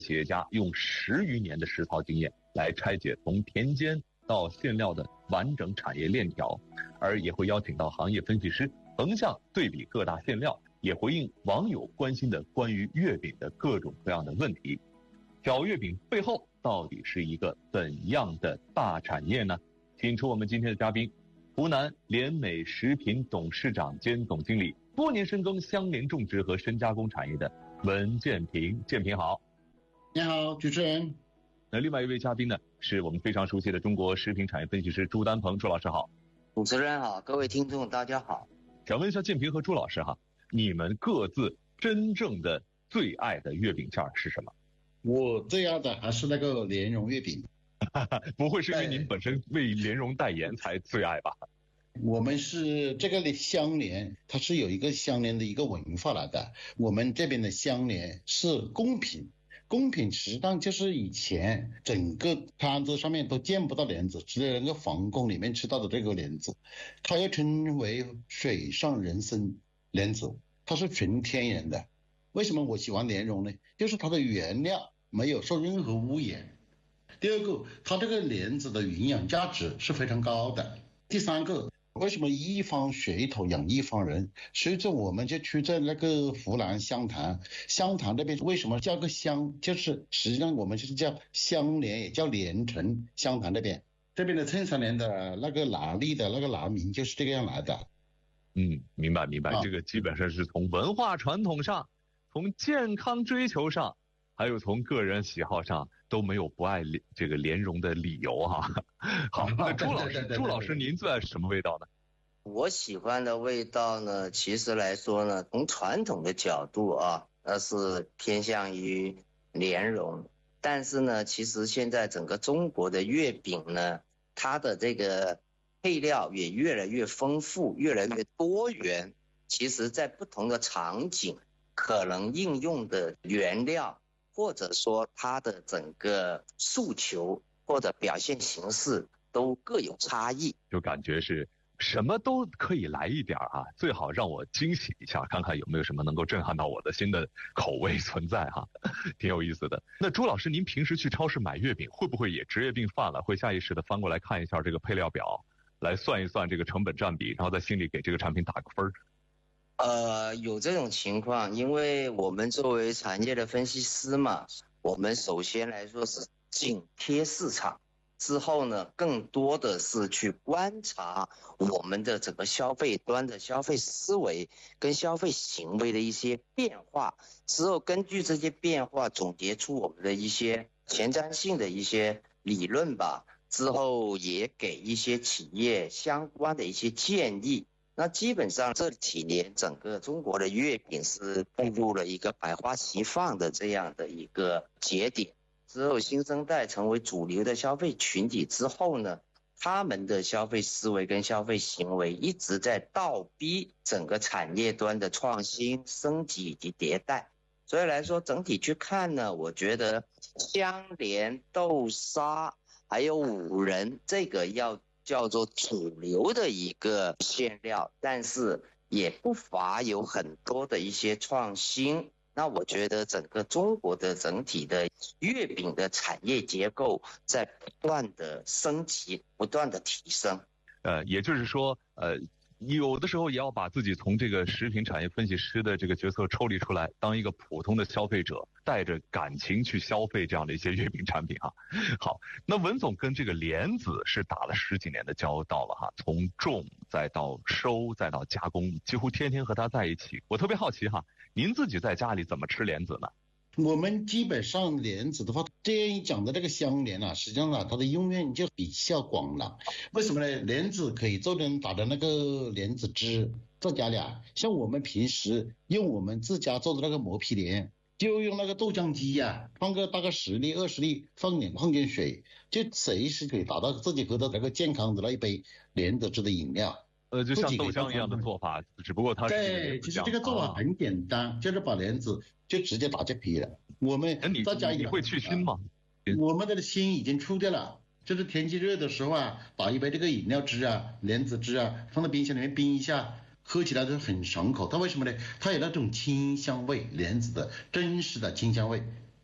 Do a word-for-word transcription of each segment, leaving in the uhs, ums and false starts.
企业家用十余年的实操经验来拆解从田间到馅料的完整产业链条，而也会邀请到行业分析师横向对比各大馅料，也回应网友关心的关于月饼的各种各样的问题。小月饼背后到底是一个怎样的大产业呢？请出我们今天的嘉宾，湖南联美食品董事长兼总经理，多年深耕香莲种植和深加工产业的文建平。建平好。 你好，主持人。 那另外一位嘉宾呢，是我们非常熟悉的中国食品产业分析师朱丹鹏。朱老师好。 主持人好，各位听众大家好。 想问一下建平和朱老师哈，你们各自真正的最爱的月饼馅是什么？ 我最爱的还是那个莲蓉月饼。 不会是因为您本身为莲蓉代言才最爱吧？ 我们是这个香莲，它是有一个香莲的一个文化来的。我们这边的香莲是贡品，贡品实际上就是以前整个摊子上面都见不到莲子，只有那个皇宫里面吃到的这个莲子，它又称为水上人参莲子，它是纯天然的。为什么我喜欢莲蓉呢？就是它的原料没有受任何污染。第二个，它这个莲子的营养价值是非常高的。第三个，为什么一方水土养一方人？随着我们就去在那个湖南湘潭，湘潭这边为什么叫个湘？就是实际上我们就是叫香莲，也叫莲城。湘潭这边这边的衬衫莲的那个拿力的那个拿名就是这个样来的。 嗯，明白明白、啊、这个基本上是从文化传统上，从健康追求上，还有从个人喜好上都没有不爱这个莲蓉的理由哈。好，那朱老师，朱老师您最爱什么味道呢？ 我喜欢的味道呢，其实来说呢，从传统的角度啊，那是偏向于莲蓉。但是呢，其实现在整个中国的月饼呢，它的这个配料也越来越丰富，越来越多元。其实在不同的场景，可能应用的原料，或者说它的整个诉求或者表现形式都各有差异， 就感觉是什么都可以来一点啊，最好让我惊喜一下，看看有没有什么能够震撼到我的新的口味存在哈，挺有意思的。那朱老师，您平时去超市买月饼，会不会也职业病犯了，会下意识的翻过来看一下这个配料表，来算一算这个成本占比，然后在心里给这个产品打个分？ 呃，有这种情况，因为我们作为产业的分析师嘛，我们首先来说是紧贴市场，之后呢，更多的是去观察我们的整个消费端的消费思维跟消费行为的一些变化，之后根据这些变化总结出我们的一些前瞻性的一些理论吧，之后也给一些企业相关的一些建议。那基本上这几年整个中国的月饼是步入了一个百花齐放的这样的一个节点，之后新生代成为主流的消费群体之后呢，他们的消费思维跟消费行为一直在倒逼整个产业端的创新升级以及迭代。所以来说整体去看呢，我觉得香莲、豆沙还有五仁这个要叫做主流的一个馅料，但是也不乏有很多的一些创新。那我觉得整个中国的整体的月饼的产业结构在不断的升级，不断的提升。 呃，也就是说，呃，有的时候也要把自己从这个食品产业分析师的这个角色抽离出来，当一个普通的消费者，带着感情去消费这样的一些月饼产品哈。好，那文总跟这个莲子是打了十几年的交道了哈，从种再到收再到加工，几乎天天和他在一起。我特别好奇哈，您自己在家里怎么吃莲子呢？ 我们基本上莲子的话，这样一讲的这个香莲啊，实际上啊，它的用量就比较广了。为什么呢？莲子可以做成打的那个莲子汁，在家里啊，像我们平时用我们自家做的那个磨皮莲，就用那个豆浆机啊，放个大概十粒二十粒，放点矿泉水，就随时可以达到自己喝到那个健康的那一杯莲子汁的饮料。 呃，就像豆浆一样的做法，只不过它是对，其实这个做法很简单，啊、就是把莲子就直接打结皮了。我们大家你会去腥吗？ 我们的腥已经出掉了，就是天气热的时候啊，把一杯这个饮料汁啊、莲子汁啊放到冰箱里面冰一下，喝起来都很爽口。它为什么呢？它有那种清香味，莲子的真实的清香味。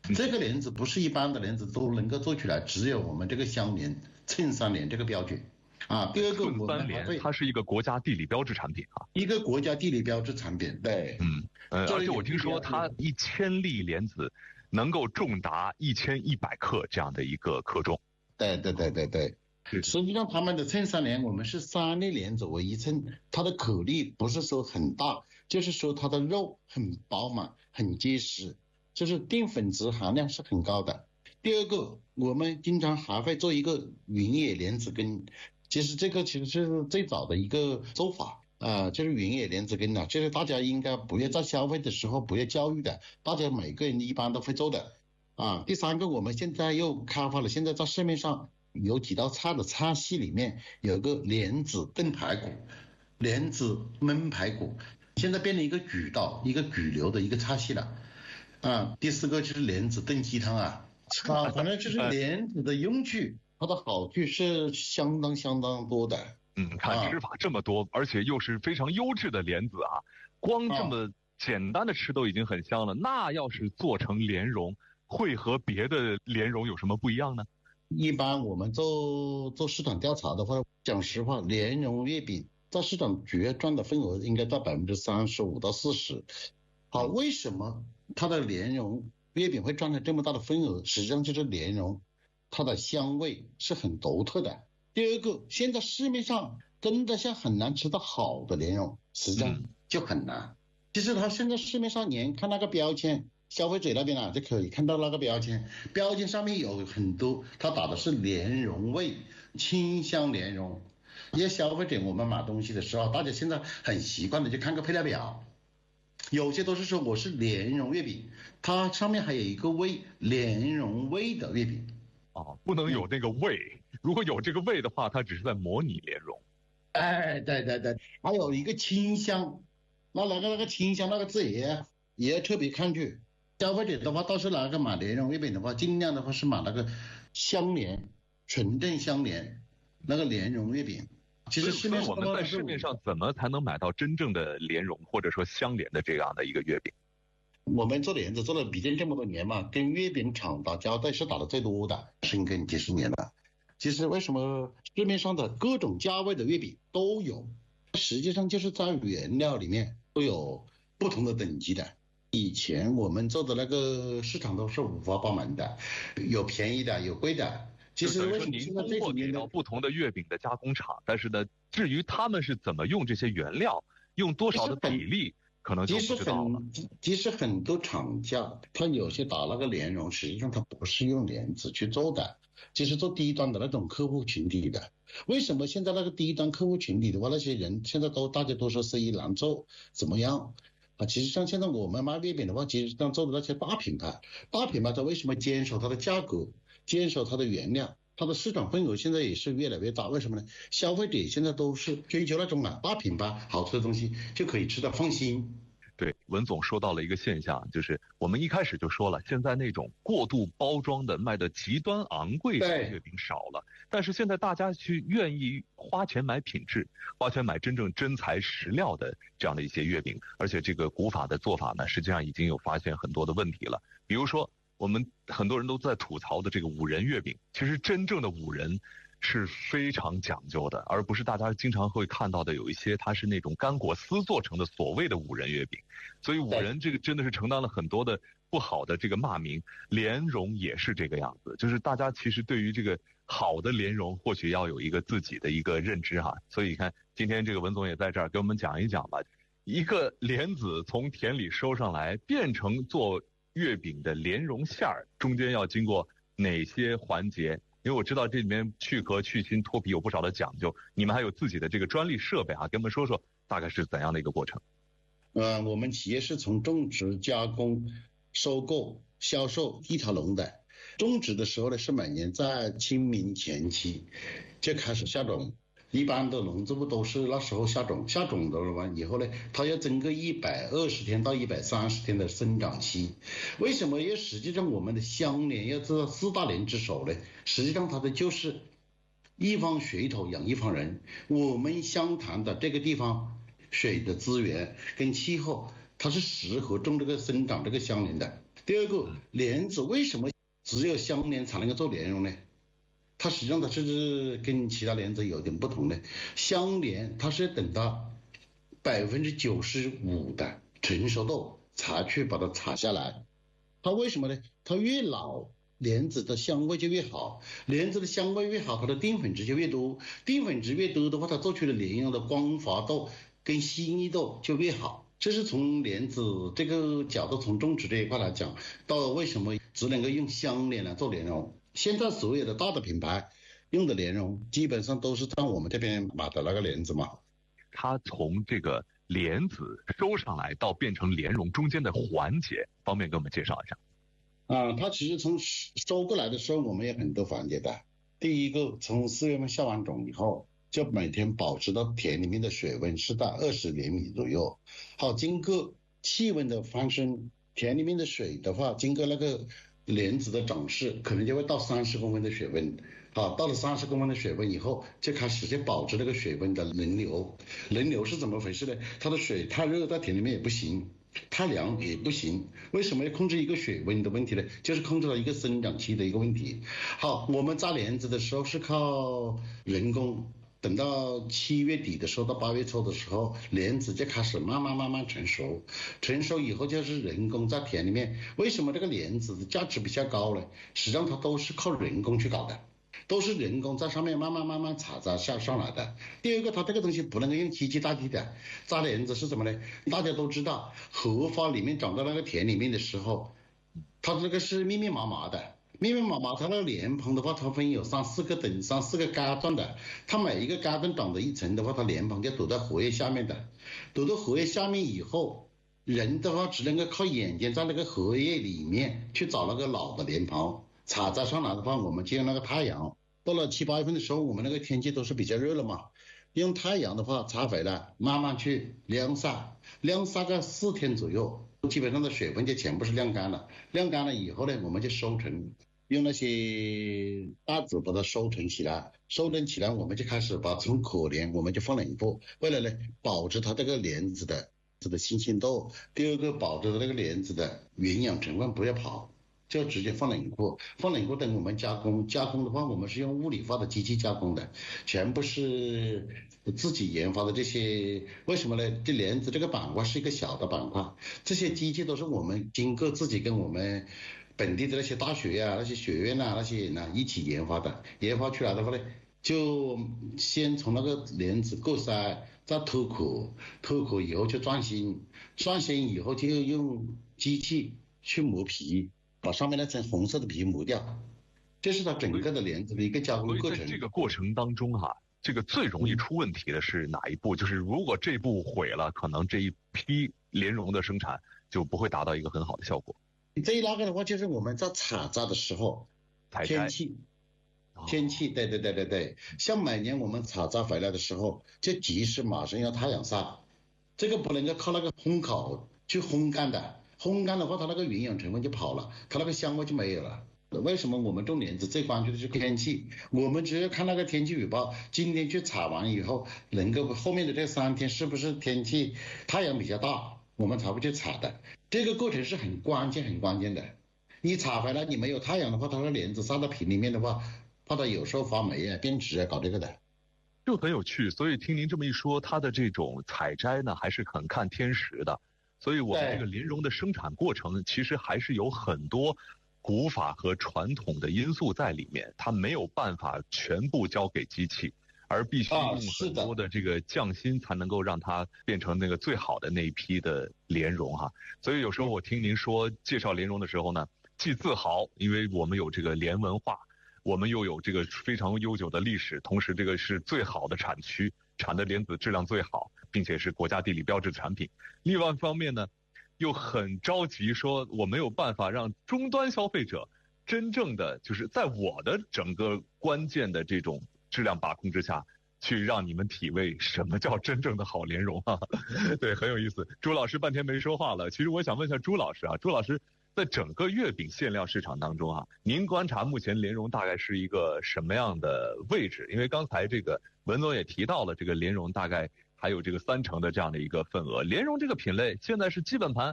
这个帘子不是一般的帘子都能够做出来，只有我们这个相连衬衫帘这个标准。啊，第二个我们还会，它是一个国家地理标志产品啊， 一个国家地理标志产品，对， 嗯，呃，而且我听说它一千粒莲子能够重达一千一百克这样的一个克重。 对对对对对，实际上他们的衬衫帘我们是三粒莲子为一称，它的颗粒不是说很大，就是说它的肉很饱满、很结实，就是淀粉质含量是很高的。第二个，我们经常还会做一个云野莲子羹。其实这个其实是最早的一个做法啊、呃，就是云野莲子羹啊，就是大家应该不要在消费的时候不要教育的，大家每个人一般都会做的啊。第三个，我们现在又开发了，现在在市面上有几道菜的菜系里面有个莲子炖排骨、莲子焖排骨，现在变成一个主道、一个主流的一个菜系了啊。第四个就是莲子炖鸡汤啊，啊，反正就是莲子的用处。它的好处是相当相当多的。 嗯，看吃法这么多、啊，而且又是非常优质的莲子啊，光这么简单的吃都已经很香了。啊、那要是做成莲蓉，会和别的莲蓉有什么不一样呢？ 一般我们做做市场调查的话，讲实话，莲蓉月饼在市场主要占的份额应该在百分之三十五到四十。好，为什么它的莲蓉月饼会占了这么大的份额？实际上就是莲蓉。它的香味是很独特的。第二个，现在市面上真的像很难吃到好的莲蓉，实际上就很难。嗯、其实它现在市面上连看那个标签，消费者那边啊就可以看到那个标签，标签上面有很多，它打的是莲蓉味、清香莲蓉。因为消费者我们买东西的时候，大家现在很习惯的就看个配料表，有些都是说我是莲蓉月饼，它上面还有一个味莲蓉味的月饼。 哦，不能有那个味、嗯，如果有这个味的话，它只是在模拟莲蓉。 哎，对对对，还有一个清香，那那个那个清香那个字也也要特别看去。消费者的话，倒是那个买莲蓉月饼的话，尽量的话是买那个香莲、纯正香莲那个莲蓉月饼。其实市面上我们在市面上怎么才能买到真正的莲蓉或者说香莲的这样的一个月饼？ 我们做莲子做了毕竟这么多年嘛，跟月饼厂打交道是打的最多的，深耕几十年了。其实为什么市面上的各种价位的月饼都有，实际上就是在原料里面都有不同的等级的。以前我们做的那个市场都是五花八门的，有便宜的，有贵的。其实为什么现在这几年到不同的月饼的加工厂，但是呢，至于他们是怎么用这些原料，用多少的比例，可能就不知道了。 其实很多厂家，他有些打那个莲蓉，实际上他不是用莲子去做的，就是做低端的那种客户群体的。为什么现在那个低端客户群体的话，那些人现在都大家都说生意难做，怎么样啊？其实像现在我们卖月饼的话，其实像做的那些大品牌，大品牌它为什么坚守它的价格，坚守它的原料？它的市场份额现在也是越来越大，为什么呢？消费者现在都是追求那种啊大品牌好吃的东西，就可以吃得放心。 对，文总说到了一个现象，就是我们一开始就说了，现在那种过度包装的卖的极端昂贵的月饼少了，但是现在大家去愿意花钱买品质，花钱买真正真材实料的这样的一些月饼，而且这个古法的做法呢，实际上已经有发现很多的问题了，比如说我们很多人都在吐槽的这个五仁月饼，其实真正的五仁是非常讲究的，而不是大家经常会看到的有一些它是那种干果丝做成的所谓的五仁月饼，所以五仁这个真的是承担了很多的不好的这个骂名。莲蓉也是这个样子，就是大家其实对于这个好的莲蓉或许要有一个自己的一个认知哈。所以你看今天这个文总也在这儿给我们讲一讲吧，一个莲子从田里收上来变成做月饼的莲蓉馅儿，中间要经过哪些环节？因为我知道这里面去壳、去芯、脱皮有不少的讲究，你们还有自己的这个专利设备啊，给我们说说大概是怎样的一个过程？ 呃，我们企业是从种植、加工、收购、销售一条龙的。种植的时候呢，是每年在清明前期就开始下种。一般的农作物都是那时候下种，下种的完以后呢，它要经过一百二十天到一百三十天的生长期。为什么？因为实际上我们的香莲要知道四大莲之首呢，实际上它的就是一方水土养一方人。我们湘潭的这个地方水的资源跟气候，它是适合种这个生长这个香莲的。 第二个，莲子为什么只有香莲才能够做莲蓉呢？它实际上它是跟其他莲子有点不同的。香莲它是等到百分之九十五的成熟度才去把它采下来。它为什么呢？它越老，莲子的香味就越好，莲子的香味越好，它的淀粉质就越多，淀粉质越多的话，它做出的莲蓉的光滑度跟细腻度就越好。这是从莲子这个角度，从种植这一块来讲，到为什么只能够用香莲来做莲蓉。现在所有的大的品牌用的莲蓉，基本上都是在我们这边买的那个莲子嘛。 它从这个莲子收上来到变成莲蓉中间的环节，方便给我们介绍一下。 啊，它其实从收过来的时候，我们有很多环节的。第一个，从四月份下完种以后，就每天保持到田里面的水温是在二十厘米左右。好，经过气温的翻升，田里面的水的话，经过那个莲子的长势，可能就会到三十公分的水温。好，到了三十公分的水温以后，就开始就保持那个水温的轮流。轮流是怎么回事呢？它的水太热，在田里面也不行。太凉也不行，为什么要控制一个水温的问题呢？就是控制了一个生长期的一个问题。好，我们扎莲子的时候是靠人工，等到七月底的时候到八月初的时候，莲子就开始慢慢慢慢成熟，成熟以后就是人工在田里面。为什么这个莲子的价值比较高呢？实际上它都是靠人工去搞的，都是人工在上面慢慢慢慢采摘下上来的。第二个，它这个东西不能够用机器代替的。扎莲子是什么呢？大家都知道，荷花里面长到那个田里面的时候，它这个是密密麻麻的，密密麻麻。它那个莲蓬的话，它分有三四个等三四个阶段的，它每一个阶段长的一层的话，它莲蓬就躲在荷叶下面的，躲到荷叶下面以后，人的话只能够靠眼睛在那个荷叶里面去找那个老的莲蓬。采摘上来的话，我们就用那个太阳。到了七八月份的时候，我们那个天气都是比较热了嘛，用太阳的话采回来，慢慢去晾晒，晾晒个四天左右，基本上的水分就全部是晾干了。晾干了以后呢，我们就收成，用那些袋子把它收成起来，收成起来我们就开始把从可莲我们就放冷库，为了呢保持它这个莲子的这个新鲜度，第二个保持那个莲子的营养成分不要跑。就直接放冷库，放冷库等我们加工，加工的话我们是用物理化的机器加工的，全部是自己研发的这些。为什么呢？这莲子这个板块是一个小的板块，这些机器都是我们经过自己跟我们本地的那些大学啊、那些学院啊、那些人啊一起研发的。研发出来的话呢，就先从那个莲子过筛，再脱壳，脱壳以后就转心，转心以后就用机器去磨皮，把上面那层红色的皮磨掉，这是它整个的莲子的一个加工过程。 在这个过程当中哈、啊，这个最容易出问题的是哪一步？就是如果这步毁了，可能这一批莲蓉的生产就不会达到一个很好的效果。 这一那个的话，就是我们在采摘的时候，天气，天气，对对对对对，像每年我们采摘回来的时候，就及时马上要太阳晒，这个不能够靠那个烘烤去烘干的。烘干的话，它那个营养成分就跑了，它那个香味就没有了。为什么我们种莲子最关注的是天气？我们只要看那个天气预报，今天去采完以后，能够后面的这三天是不是天气太阳比较大，我们才会去采的。这个过程是很关键很关键的。你采回来你没有太阳的话，它的莲子晒到瓶里面的话，怕它有时候发霉啊、变质啊，搞这个的。 就很有趣，所以听您这么一说，它的这种采摘呢，还是很看天时的。所以我们这个莲蓉的生产过程其实还是有很多古法和传统的因素在里面，它没有办法全部交给机器，而必须用很多的这个匠心才能够让它变成那个最好的那一批的莲蓉哈。所以有时候我听您说介绍莲蓉的时候呢，既自豪，因为我们有这个莲文化，我们又有这个非常悠久的历史，同时这个是最好的产区，产的莲子质量最好，并且是国家地理标志产品。另外一方面呢，又很着急说我没有办法让终端消费者真正的就是在我的整个关键的这种质量把控之下，去让你们体味什么叫真正的好莲蓉啊。对，很有意思。朱老师半天没说话了，其实我想问一下朱老师啊，朱老师在整个月饼馅料市场当中啊，您观察目前莲蓉大概是一个什么样的位置？因为刚才这个文总也提到了，这个莲蓉大概还有这个三成的这样的一个份额。莲蓉这个品类现在是基本盘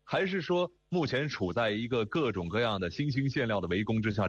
还是说目前处在一个各种各样的新兴馅料的围攻之下，